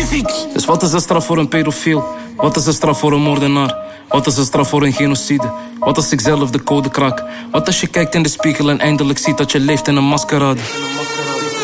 Dus wat is de straf voor een pedofiel? Wat is de straf voor een moordenaar? Wat is de straf voor een genocide? Wat als ik zelf de code kraak? Wat als je kijkt in de spiegel en eindelijk ziet dat je leeft in een maskerade?